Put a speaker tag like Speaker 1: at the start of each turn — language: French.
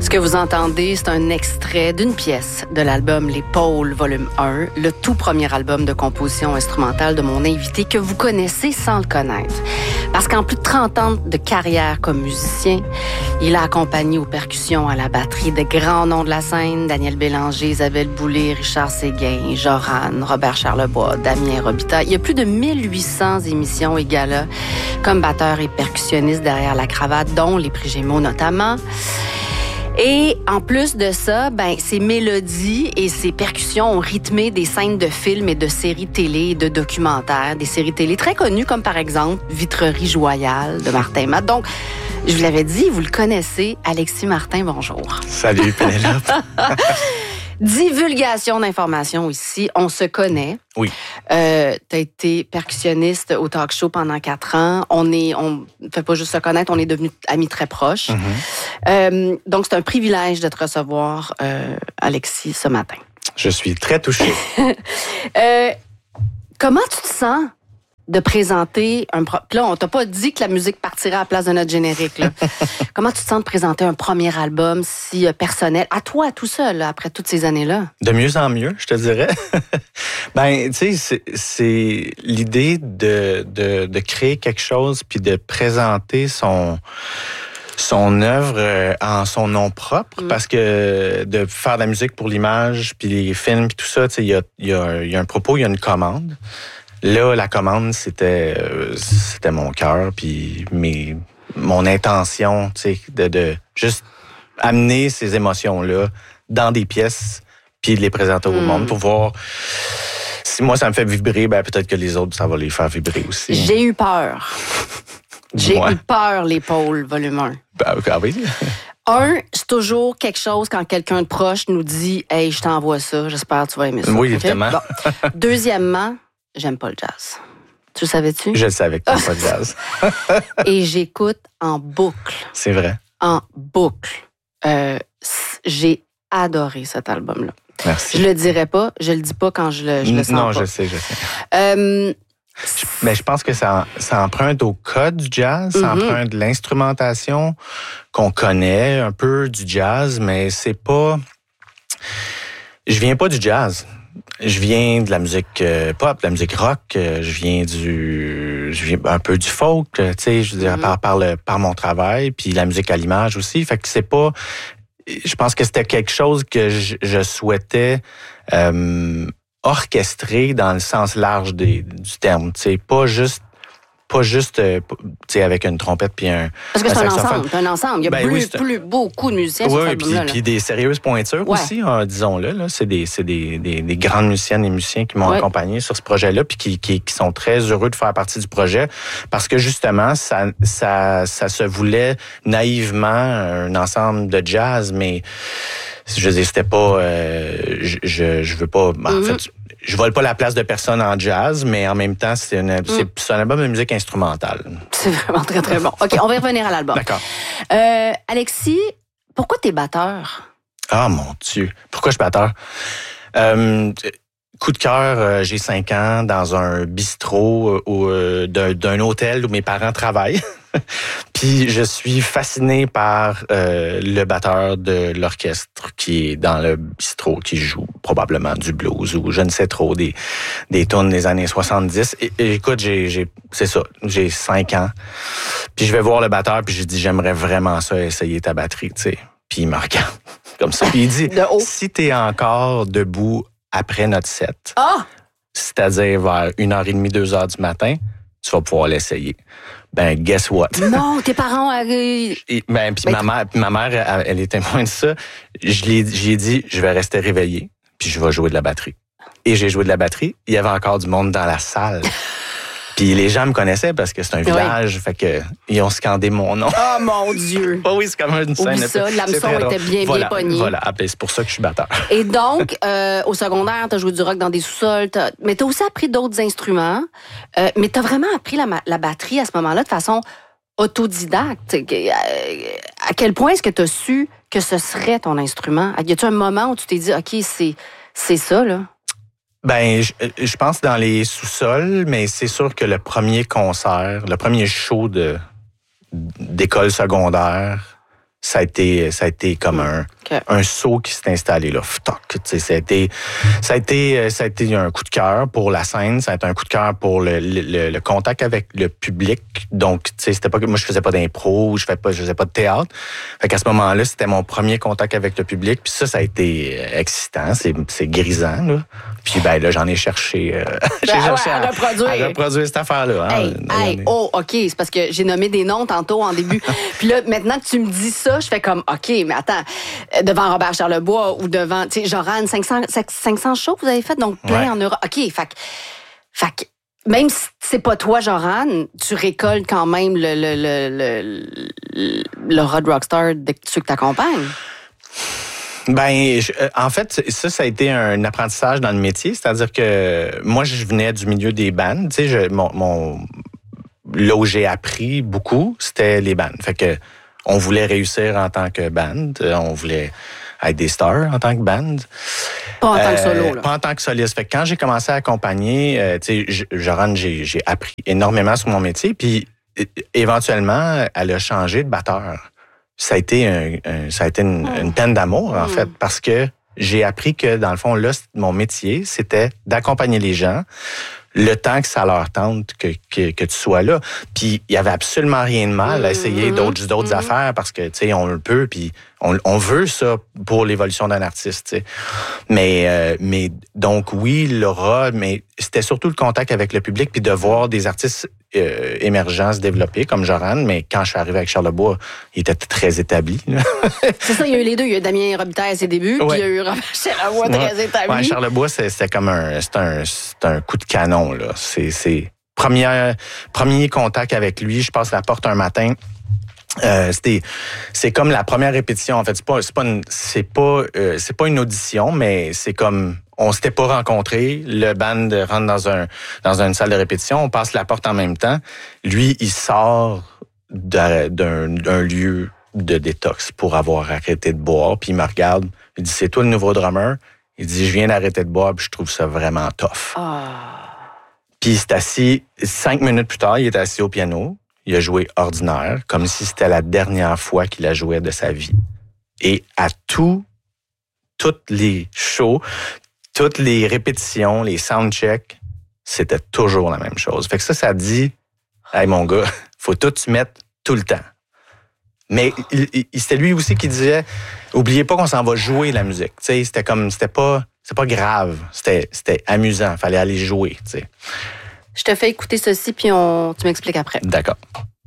Speaker 1: Ce que vous entendez, c'est un extrait d'une pièce de l'album Les Pôles, volume 1, le tout premier album de composition instrumentale de mon invité que vous connaissez sans le connaître. Parce qu'en plus de 30 ans de carrière comme musicien, il a accompagné aux percussions, à la batterie de grands noms de la scène, Daniel Bélanger, Isabelle Boulay, Richard Séguin, Joran, Robert Charlebois, Damien Robitaille. Il y a plus de 1800 émissions et galas comme batteur et percussionniste derrière la cravate, dont les prix Gémeaux notamment. Et en plus de ça, ses mélodies et ses percussions ont rythmé des scènes de films et de séries télé et de documentaires, des séries télé très connues comme par exemple Vitrerie Joyale de Martin Matt. Donc, je vous l'avais dit, vous le connaissez, Alexis Martin, bonjour.
Speaker 2: Salut Pénélope.
Speaker 1: Divulgation d'informations ici, on se connaît.
Speaker 2: Oui.
Speaker 1: T'as été percussionniste au talk show pendant 4 ans. On fait pas juste se connaître, on est devenus amis très proches. Mm-hmm. Donc, c'est un privilège de te recevoir, Alexis, ce matin.
Speaker 2: Je suis très touché.
Speaker 1: Comment tu te sens de présenter là, on t'a pas dit que la musique partirait à la place de notre générique, là. Comment tu te sens de présenter un premier album si personnel, à toi, tout seul, là, après toutes ces années-là?
Speaker 2: De mieux en mieux, je te dirais. Tu sais, c'est l'idée de créer quelque chose puis de présenter son œuvre en son nom propre, parce que de faire de la musique pour l'image puis les films puis tout ça, tu sais, il y a un propos, il y a une commande. Là, la commande, c'était mon cœur, puis mon intention, tu sais, de juste amener ces émotions-là dans des pièces, puis de les présenter au monde pour voir si moi, ça me fait vibrer, peut-être que les autres, ça va les faire vibrer aussi.
Speaker 1: J'ai eu peur. J'ai eu peur, Les Pôles, volume 1.
Speaker 2: Ah oui?
Speaker 1: C'est toujours quelque chose quand quelqu'un de proche nous dit « Hey, je t'envoie ça, j'espère que tu vas aimer ça. »
Speaker 2: Oui, évidemment.
Speaker 1: Bon. Deuxièmement, j'aime pas le jazz. Tu le savais-tu?
Speaker 2: Je le savais que t'aimes pas le jazz.
Speaker 1: Et j'écoute en boucle.
Speaker 2: C'est vrai.
Speaker 1: En boucle. J'ai adoré cet album-là.
Speaker 2: Merci.
Speaker 1: Je le dirais pas, je le dis pas quand je le sens
Speaker 2: non,
Speaker 1: pas.
Speaker 2: je sais. Mais je pense que ça emprunte au code du jazz, ça emprunte de l'instrumentation qu'on connaît, un peu du jazz, mais c'est pas... Je viens pas du jazz. Je viens de la musique pop, de la musique rock. Je viens un peu du folk, tu sais, je veux dire, par mon travail, puis la musique à l'image aussi. Fait que c'est pas... Je pense que c'était quelque chose que je souhaitais orchestré dans le sens large du terme, tu sais, pas juste tu sais, avec une trompette puis un
Speaker 1: parce que c'est
Speaker 2: saxophone.
Speaker 1: Un ensemble. Il y a beaucoup de musiciens sur cet album-là.
Speaker 2: Puis des sérieuses pointures aussi, disons-le. Là. C'est des grandes musiciennes et musiciens qui m'ont accompagné sur ce projet-là, puis qui sont très heureux de faire partie du projet, parce que justement, ça se voulait naïvement un ensemble de jazz, mais je veux dire, c'était pas... je veux pas... En fait, je vole pas la place de personne en jazz, mais en même temps, c'est un album de musique instrumentale.
Speaker 1: C'est vraiment très, très bon. OK, on va revenir à l'album.
Speaker 2: D'accord.
Speaker 1: Alexis, pourquoi t'es batteur?
Speaker 2: Ah, mon Dieu. Pourquoi je suis batteur? Coup de cœur, j'ai 5 ans dans un bistrot d'un hôtel où mes parents travaillent. Puis je suis fasciné par le batteur de l'orchestre qui est dans le bistrot, qui joue probablement du blues ou je ne sais trop, des tunes des années 70. Et écoute, c'est ça, j'ai 5 ans. Puis je vais voir le batteur, puis je dis, j'aimerais vraiment ça, essayer ta batterie, tu sais. Puis il me regarde comme ça. Puis il dit, si t'es encore debout après notre set, c'est-à-dire vers 1h30, 2h du matin, tu vas pouvoir l'essayer. Ben, guess what?
Speaker 1: Non, tes parents...
Speaker 2: Puis ma mère, elle est témoin de ça. J'ai dit, je vais rester réveillé, puis je vais jouer de la batterie. Et j'ai joué de la batterie. Il y avait encore du monde dans la salle. Puis les gens me connaissaient parce que c'est un village, fait que ils ont scandé mon nom.
Speaker 1: Oh mon Dieu!
Speaker 2: Oh oui, c'est comme une scène.
Speaker 1: Oublie ça, l'hameçon était bien pogné.
Speaker 2: Voilà, c'est pour ça que je suis batteur.
Speaker 1: Et donc, au secondaire, t'as joué du rock dans des sous-sols, mais t'as aussi appris d'autres instruments. Mais t'as vraiment appris la batterie à ce moment-là de façon autodidacte. À quel point est-ce que t'as su que ce serait ton instrument? Y a-tu un moment où tu t'es dit, OK, c'est ça, là?
Speaker 2: Ben, je pense dans les sous-sols, mais c'est sûr que le premier concert, le premier show d'école secondaire, ça a été comme un saut qui s'est installé là. Ça a été un coup de cœur pour la scène, ça a été un coup de cœur pour le contact avec le public. Donc, c'était pas que moi je faisais pas d'impro, je faisais pas de théâtre. Fait qu'à ce moment-là, c'était mon premier contact avec le public. Puis ça a été excitant, c'est grisant là. Puis là, j'en ai cherché,
Speaker 1: à reproduire
Speaker 2: cette affaire-là.
Speaker 1: OK, c'est parce que j'ai nommé des noms tantôt en début. Puis là, maintenant que tu me dis ça, je fais comme, OK, mais attends, devant Robert Charlebois ou devant, tu sais, Joran, 500 shows que vous avez fait, donc plein en Europe. OK, fait que même si c'est pas toi, Joran, tu récoltes quand même le Hot Rockstar de ceux que t'accompagnes.
Speaker 2: En fait, ça a été un apprentissage dans le métier. C'est-à-dire que moi, je venais du milieu des bandes. Tu sais, là où j'ai appris beaucoup, c'était les bandes. Fait que on voulait réussir en tant que band. On voulait être des stars en tant que band.
Speaker 1: Pas en tant que solo, là.
Speaker 2: Pas en tant que soliste. Fait que quand j'ai commencé à accompagner, tu sais, Joran, j'ai appris énormément sur mon métier. Puis, éventuellement, elle a changé de batteur. Ça a été une peine d'amour, en fait, parce que j'ai appris que, dans le fond, là, mon métier, c'était d'accompagner les gens le temps que ça leur tente que tu sois là. Puis, il y avait absolument rien de mal à essayer d'autres affaires parce que, tu sais, on le peut, puis on veut ça pour l'évolution d'un artiste, tu sais. Mais donc, oui, l'aura, mais c'était surtout le contact avec le public puis de voir des artistes émergents se développer, comme Joran, mais quand je suis arrivé avec Charlebois, il était très établi.
Speaker 1: C'est ça, il y a eu les deux. Il y a eu Damien Robitaille à ses débuts, puis il y a eu Robert Charlebois très établi.
Speaker 2: Ouais, Charlebois, c'était comme un coup de canon, là. C'est premier contact avec lui, je passe la porte un matin. C'est comme la première répétition, en fait. C'est pas une audition, mais c'est comme on s'était pas rencontrés. Le band rentre dans une salle de répétition, on passe la porte en même temps. Lui, il sort d'un lieu de détox pour avoir arrêté de boire, puis il me regarde, il dit, c'est toi le nouveau drummer? Il dit, je viens d'arrêter de boire, puis je trouve ça vraiment tough. Puis il s'est assis, 5 minutes plus tard, il est assis au piano. Il a joué ordinaire, comme si c'était la dernière fois qu'il a joué de sa vie. Et à toutes les shows, toutes les répétitions, les soundchecks, c'était toujours la même chose. Fait que ça dit, hey mon gars, faut tout se mettre tout le temps. Mais c'était lui aussi qui disait, oubliez pas qu'on s'en va jouer la musique. Tu sais, c'était pas grave, c'était amusant, fallait aller jouer. Tu sais.
Speaker 1: Je te fais écouter ceci puis tu m'expliques après.
Speaker 2: D'accord.